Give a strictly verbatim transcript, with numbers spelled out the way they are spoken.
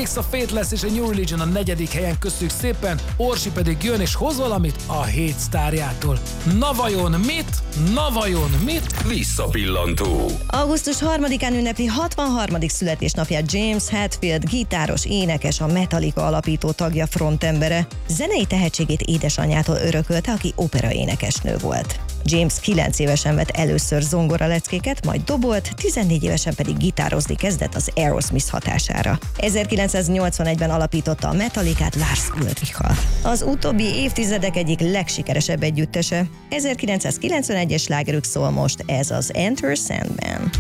Breaks a Fateless és a New Religion a negyedik helyen, köszönjük szépen. Orsi pedig jön és hoz valamit a hét sztárjától. Na vajon mit? Na vajon mit? Visszapillantó. augusztus harmadikán ünnepli hatvanharmadik születésnapját James Hetfield, gitáros, énekes, a Metallica alapító tagja, frontembere. Zenei tehetségét édesanyjától örökölte, aki operaénekesnő volt. James kilenc évesen vett először zongoraleckéket, majd dobolt, tizennégy évesen pedig gitározni kezdett az Aerosmith hatására. ezerkilencszáznyolcvanegyben alapította a Metallicát Lars Ulrichal. Az utóbbi évtizedek egyik legsikeresebb együttese. ezerkilencszázkilencvenegyes slágerük szól most, ez az Enter Sandman.